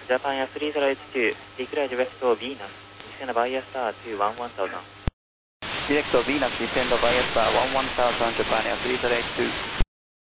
Japan Air 3082, declare direct to Venus, descend via star to 11000. Direct to Venus, descend via star 11000, Japan Air 3082.